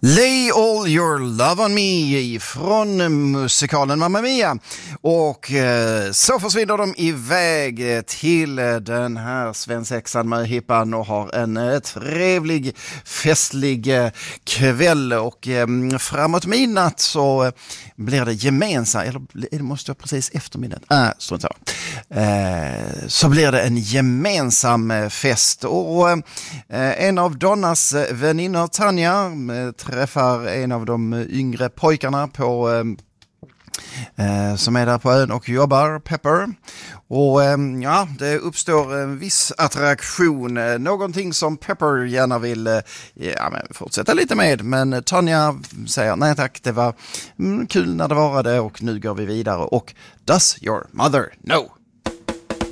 Lay all your love on me från musikalen Mamma Mia. Och så försvinner de iväg till den här svensexan med hippan och har en trevlig, festlig kväll. Och framåt midnatt så blir det gemensamt, eller det måste vara precis eftermiddag. Så blir det en gemensam fest. Och en av Donnas väninnor, Tanja, träffar en av de yngre pojkarna på som är där på ön och jobbar, Pepper. Och ja, det uppstår en viss attraktion, någonting som Pepper gärna vill fortsätta lite med, men Tanja säger nej tack, det var kul när det varade och nu går vi vidare. Och does your mother know?